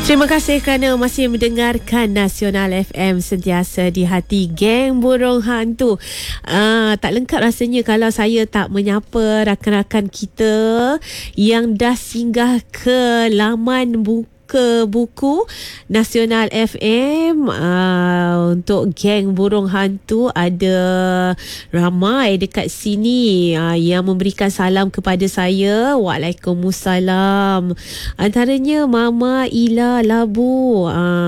Terima kasih kerana masih mendengarkan Nasional FM, sentiasa di hati geng burung hantu. Tak lengkap rasanya kalau saya tak menyapa rakan-rakan kita yang dah singgah ke laman buku Nasional FM. Untuk geng burung hantu ada ramai dekat sini yang memberikan salam kepada saya. Waalaikumsalam. Antaranya Mama Ila Labu,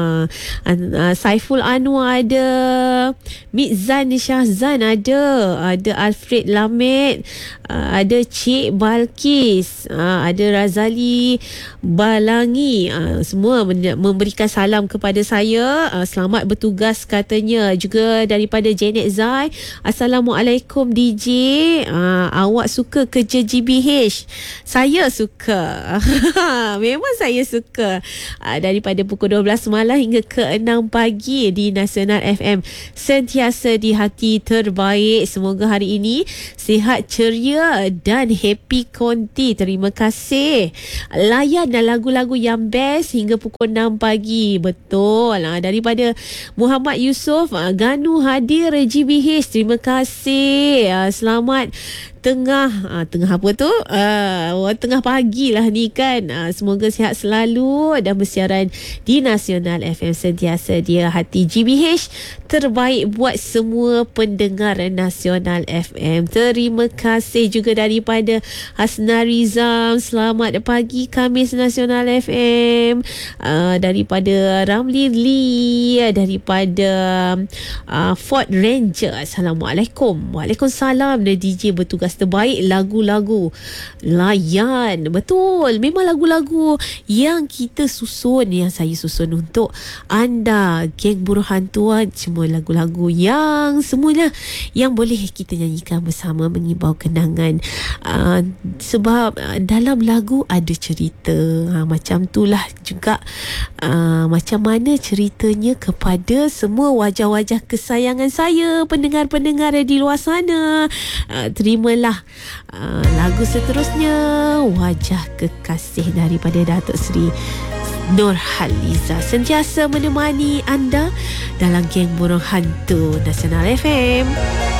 Saiful Anwar ada, Mizan Syahzan ada Alfred Lamed, ada Cik Balkis, ada Razali Balangi. Semua memberikan salam kepada saya. Selamat bertugas katanya. Juga daripada Janet Zai, Assalamualaikum DJ. Awak suka kerja GBH? Saya suka. Memang saya suka. Daripada pukul 12 malam hingga ke 6 pagi di Nasional FM, sentiasa di hati terbaik. Semoga hari ini sihat, ceria dan happy konti. Terima kasih. Layan lagu-lagu yang best hingga pukul 6 pagi. Betul. Daripada Muhammad Yusof, Ganu hadir GBH. Terima kasih. Selamat tengah apa tu? Tengah pagi lah ni kan. Semoga sihat selalu dan bersiaran di Nasional FM, sentiasa dia hati GBH terbaik buat semua pendengar Nasional FM. Terima kasih juga daripada Hasna Rizam, selamat pagi Khamis Nasional FM. Daripada Ramli Lee, daripada Ford Ranger, Assalamualaikum. Waalaikumsalam. DJ bertugas terbaik, lagu-lagu layan. Betul, memang lagu-lagu yang kita susun, yang saya susun untuk anda geng burung hantuan. Semua lagu-lagu yang semuanya yang boleh kita nyanyikan bersama, mengibau kenangan. Sebab dalam lagu ada cerita. Macam itulah juga macam mana ceritanya kepada semua wajah-wajah kesayangan saya, pendengar-pendengar di luar sana. Terimalah lagu seterusnya, Wajah Kekasih daripada Datuk Seri Nurhaliza, sentiasa menemani anda dalam geng burung hantu Nasional FM.